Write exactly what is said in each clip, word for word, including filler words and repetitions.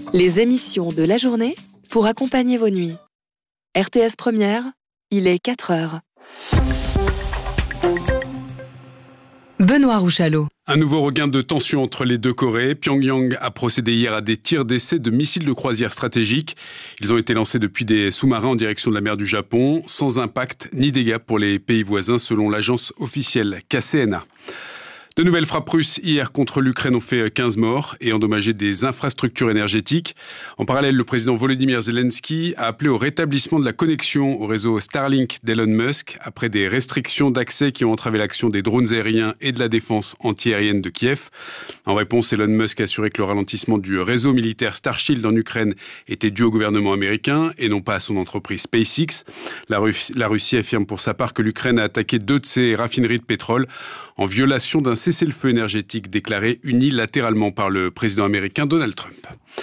Les émissions de la journée pour accompagner vos nuits. R T S Première, il est quatre heures. Benoît Rouchalot. Un nouveau regain de tension entre les deux Corées. Pyongyang a procédé hier à des tirs d'essai de missiles de croisière stratégiques. Ils ont été lancés depuis des sous-marins en direction de la mer du Japon, sans impact ni dégâts pour les pays voisins, selon l'agence officielle K C N A. De nouvelles frappes russes hier contre l'Ukraine ont fait quinze morts et endommagé des infrastructures énergétiques. En parallèle, le président Volodymyr Zelensky a appelé au rétablissement de la connexion au réseau Starlink d'Elon Musk après des restrictions d'accès qui ont entravé l'action des drones aériens et de la défense antiaérienne de Kiev. En réponse, Elon Musk a assuré que le ralentissement du réseau militaire Starshield en Ukraine était dû au gouvernement américain et non pas à son entreprise SpaceX. La Russie, la Russie affirme pour sa part que l'Ukraine a attaqué deux de ses raffineries de pétrole en violation d'un cessez-le-feu énergétique déclaré unilatéralement par le président américain Donald Trump.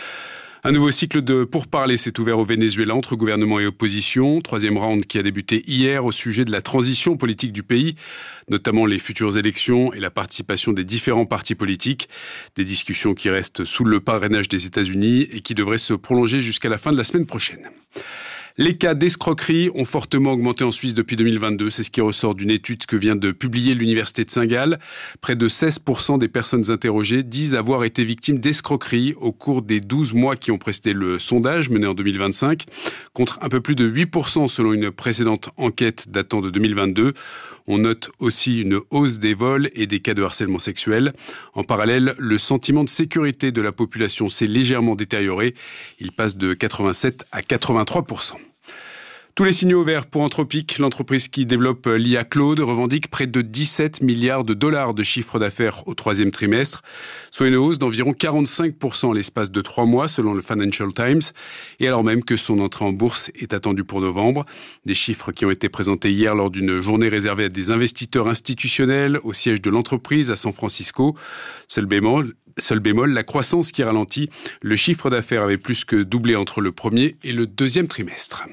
Un nouveau cycle de pourparlers s'est ouvert au Venezuela entre gouvernement et opposition. Troisième round qui a débuté hier au sujet de la transition politique du pays, notamment les futures élections et la participation des différents partis politiques. Des discussions qui restent sous le parrainage des États-Unis et qui devraient se prolonger jusqu'à la fin de la semaine prochaine. Les cas d'escroquerie ont fortement augmenté en Suisse depuis deux mille vingt-deux. C'est ce qui ressort d'une étude que vient de publier l'Université de Saint-Gall. Près de seize pour cent des personnes interrogées disent avoir été victimes d'escroquerie au cours des douze mois qui ont précédé le sondage mené en deux mille vingt-cinq, contre un peu plus de huit pour cent selon une précédente enquête datant de deux mille vingt-deux. On note aussi une hausse des vols et des cas de harcèlement sexuel. En parallèle, le sentiment de sécurité de la population s'est légèrement détérioré. Il passe de quatre-vingt-sept à quatre-vingt-trois pour cent. Tous les signaux verts pour Anthropic, l'entreprise qui développe l'I A Claude, revendique près de dix-sept milliards de dollars de chiffre d'affaires au troisième trimestre, soit une hausse d'environ quarante-cinq pour cent l'espace de trois mois selon le Financial Times, et alors même que son entrée en bourse est attendue pour novembre. Des chiffres qui ont été présentés hier lors d'une journée réservée à des investisseurs institutionnels au siège de l'entreprise à San Francisco. Seul bémol, Seul bémol, la croissance qui ralentit. Le chiffre d'affaires avait plus que doublé entre le premier et le deuxième trimestre.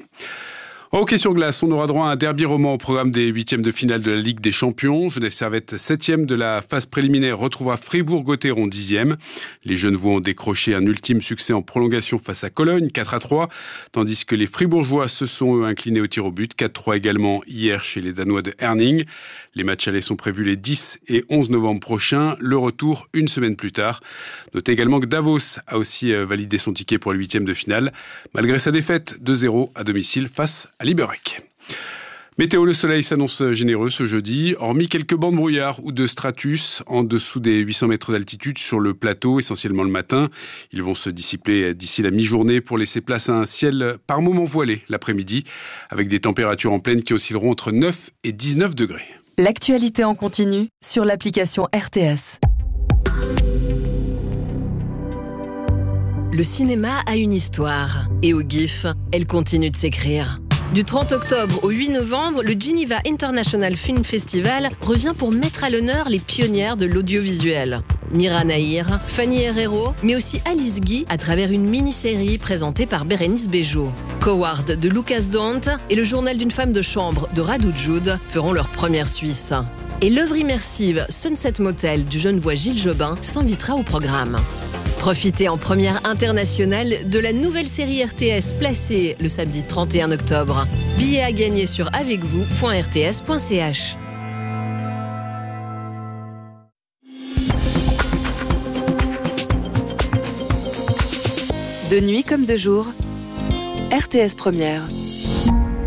En hockey sur glace, on aura droit à un derby roman au programme des huitièmes de finale de la Ligue des Champions. Genève Servette, septième de la phase préliminaire, retrouvera Fribourg-Gotteron, dixième. Les Genevois ont décroché un ultime succès en prolongation face à Cologne, quatre à trois, tandis que les Fribourgeois se sont eux inclinés au tir au but, quatre trois également hier chez les Danois de Herning. Les matchs allés sont prévus les dix et onze novembre prochains, le retour une semaine plus tard. Notez également que Davos a aussi validé son ticket pour les huitièmes de finale, malgré sa défaite deux zéro à domicile face à Liberec. Météo, le soleil s'annonce généreux ce jeudi, hormis quelques bancs de brouillard ou de stratus en dessous des huit cents mètres d'altitude sur le plateau, essentiellement le matin. Ils vont se dissiper d'ici la mi-journée pour laisser place à un ciel par moments voilé l'après-midi, avec des températures en pleine qui oscilleront entre neuf et dix-neuf degrés. L'actualité en continu sur l'application R T S. Le cinéma a une histoire, et au G I F, elle continue de s'écrire. Du trente octobre au huit novembre, le Geneva International Film Festival revient pour mettre à l'honneur les pionnières de l'audiovisuel. Mira Nahir, Fanny Herrero, mais aussi Alice Guy à travers une mini-série présentée par Bérénice Bejo. Coward de Lucas Dont et le journal d'une femme de chambre de Radu Jude feront leur première Suisse. Et l'œuvre immersive Sunset Motel du Genevois Gilles Jobin s'invitera au programme. Profitez en première internationale de la nouvelle série R T S Placée le samedi trente et un octobre. Billets à gagner sur avec vous point r t s point c h. De nuit comme de jour, R T S Première.